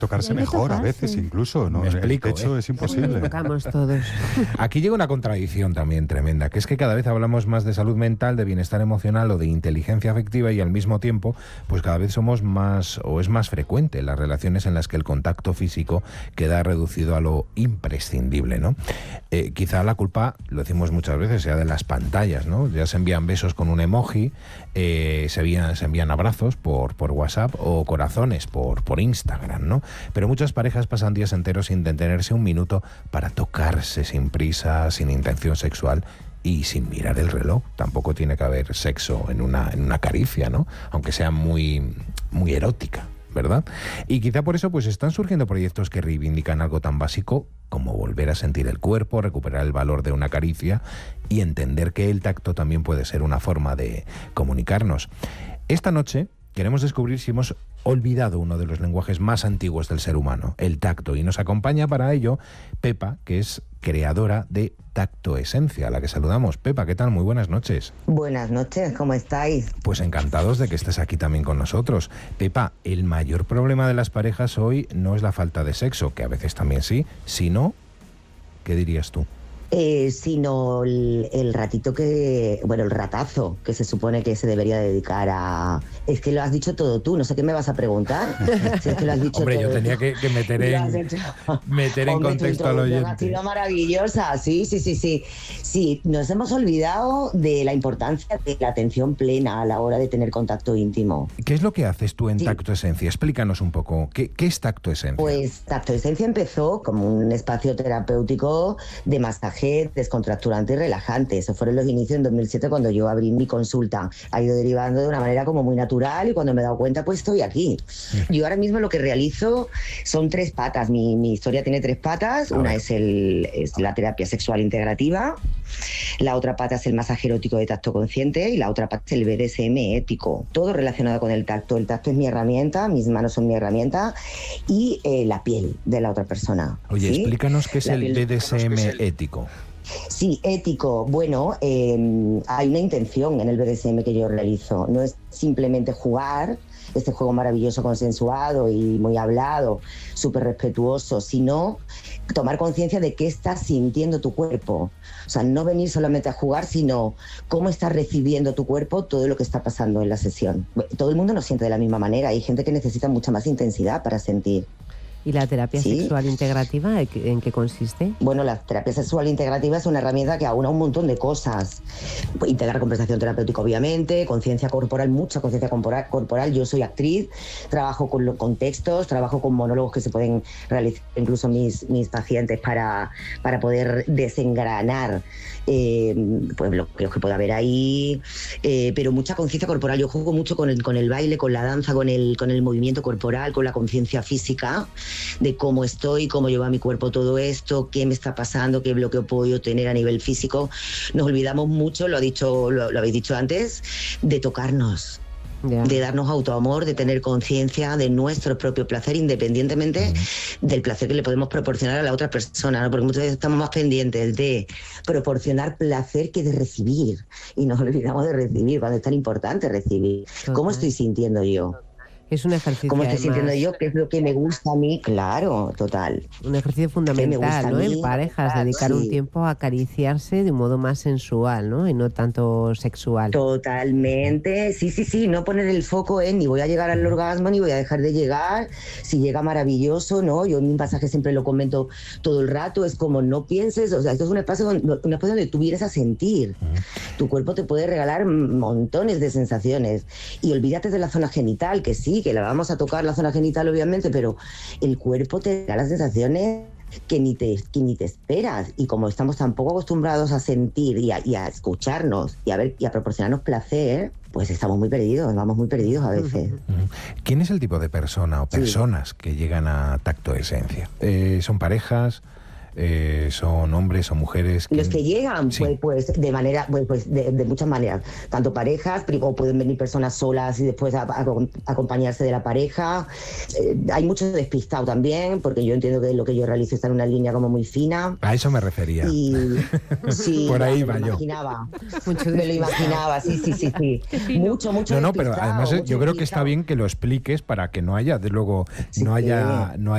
Tocarse mejor a veces incluso, ¿no? Me explico, el techo es imposible. Tocamos todos. Aquí llega una contradicción también tremenda, que es que cada vez hablamos más de salud mental, de bienestar emocional o de inteligencia afectiva, y al mismo tiempo, pues cada vez somos más, o es más frecuente, las relaciones en las que el contacto físico queda reducido a lo imprescindible, ¿no? Quizá la culpa, lo decimos muchas veces, sea de las pantallas, ¿no? Ya se envían besos con un emoji, se envían abrazos por WhatsApp o corazones por Instagram, ¿no? Pero muchas parejas pasan días enteros sin detenerse un minuto para tocarse sin prisa, sin intención sexual y sin mirar el reloj. Tampoco tiene que haber sexo en una caricia, ¿no? Aunque sea muy, muy erótica, ¿verdad? Y quizá por eso pues están surgiendo proyectos que reivindican algo tan básico como volver a sentir el cuerpo, recuperar el valor de una caricia y entender que el tacto también puede ser una forma de comunicarnos. Esta noche queremos descubrir si hemos olvidado uno de los lenguajes más antiguos del ser humano, el tacto, y nos acompaña para ello Pepa, que es creadora de Tacto Esencia, a la que saludamos. Pepa, ¿qué tal? Muy buenas noches. Buenas noches, ¿cómo estáis? Pues encantados de que estés aquí también con nosotros. Pepa, el mayor problema de las parejas hoy no es la falta de sexo, que a veces también sí, sino, ¿qué dirías tú? Sino el ratito el ratazo que se supone que se debería dedicar a... Es que lo has dicho todo tú, no sé qué me vas a preguntar. Si es que lo has dicho Hombre, todo yo tenía tú. que meter en contexto al oyente. Ha sido maravillosa, sí. Sí, nos hemos olvidado de la importancia de la atención plena a la hora de tener contacto íntimo. ¿Qué es lo que haces tú en Sí. Tacto Esencia? Explícanos un poco. ¿Qué es Tacto Esencia? Pues Tacto Esencia empezó como un espacio terapéutico de masaje descontracturante y relajante. Esos fueron los inicios en 2007 cuando yo abrí mi consulta. Ha ido derivando de una manera como muy natural y cuando me he dado cuenta pues estoy aquí. Yo ahora mismo lo que realizo son 3 patas. Mi historia tiene 3 patas. Una es la terapia sexual integrativa, la otra pata es el masaje erótico de tacto consciente y la otra pata es el BDSM ético. Todo relacionado con el tacto. El tacto es mi herramienta, mis manos son mi herramienta y la piel de la otra persona. Oye, ¿sí? explícanos qué es La el piel... BDSM ético. Sí, ético. Bueno, hay una intención en el BDSM que yo realizo. No es simplemente jugar, este juego maravilloso, consensuado y muy hablado, súper respetuoso, sino tomar conciencia de qué estás sintiendo tu cuerpo. O sea, no venir solamente a jugar, sino cómo estás recibiendo tu cuerpo todo lo que está pasando en la sesión. Todo el mundo no siente de la misma manera. Hay gente que necesita mucha más intensidad para sentir. ¿Y la terapia sexual integrativa en qué consiste? Bueno, la terapia sexual integrativa es una herramienta que aúna un montón de cosas. Integrar conversación terapéutica, obviamente, conciencia corporal, mucha conciencia corporal. Yo soy actriz, trabajo con textos, trabajo con monólogos que se pueden realizar incluso mis pacientes para poder desengranar pues bloqueos que pueda haber ahí, pero mucha conciencia corporal. Yo juego mucho con el baile, con la danza, con el movimiento corporal, con la conciencia física, de cómo estoy, cómo lleva mi cuerpo todo esto, qué me está pasando, qué bloqueo puedo yo tener a nivel físico. Nos olvidamos mucho, lo habéis dicho antes, de tocarnos. Yeah. De darnos autoamor, de tener conciencia de nuestro propio placer, independientemente del placer que le podemos proporcionar a la otra persona, ¿no? Porque muchas veces estamos más pendientes de proporcionar placer que de recibir, y nos olvidamos de recibir, cuando es tan importante recibir. ¿Cómo estoy sintiendo yo? Es un ejercicio. ¿Cómo estoy además sintiendo yo? ¿Qué es lo que me gusta a mí? Claro, total. Un ejercicio fundamental, ¿no? En parejas, dedicar un tiempo a acariciarse de un modo más sensual, ¿no? Y no tanto sexual. Totalmente, sí. No poner el foco en ni voy a llegar al orgasmo ni voy a dejar de llegar. Si llega, maravilloso, ¿no? Yo en mi pasaje siempre lo comento todo el rato. Es como no pienses, o sea, esto es un espacio donde tú vienes a sentir. Tu cuerpo te puede regalar montones de sensaciones. Y olvídate de la zona genital, que sí, que la vamos a tocar, la zona genital obviamente, pero el cuerpo te da las sensaciones que ni te esperas, y como estamos tan poco acostumbrados a sentir y a escucharnos y a proporcionarnos placer, pues estamos muy perdidos, vamos muy perdidos a veces. ¿Quién es el tipo de persona o personas que llegan a Tacto Esencia? ¿Son parejas? ¿Son hombres o mujeres? Los que llegan, pues de manera, de muchas maneras, tanto parejas, o pueden venir personas solas y después acompañarse de la pareja. Hay mucho despistado también, porque yo entiendo que lo que yo realizo está en una línea como muy fina. A eso me refería. Y sí, por ahí va yo. Me lo imaginaba, sí. Mucho No, pero además yo creo que está bien que lo expliques para que no haya, de luego, no haya